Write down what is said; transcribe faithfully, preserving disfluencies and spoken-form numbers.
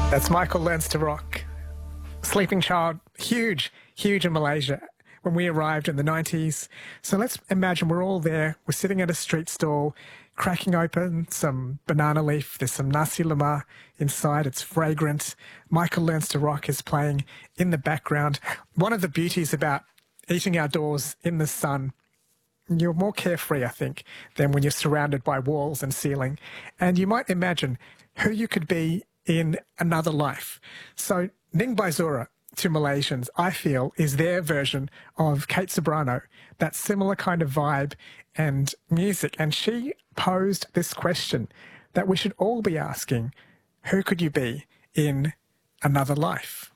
That's Michael Learns to Rock. Sleeping Child, huge, huge in Malaysia when we arrived in the nineties. So let's imagine we're all there. We're sitting at a street stall, cracking open some banana leaf. There's some nasi lemak inside. It's fragrant. Michael Learns to Rock is playing in the background. One of the beauties about eating outdoors in the sun, you're more carefree, I think, than when you're surrounded by walls and ceiling. And you might imagine who you could be in another life. So Ning Baizura, to Malaysians, I feel, is their version of Kate Ceberano, that similar kind of vibe and music. And she posed this question that we should all be asking: who could you be in another life?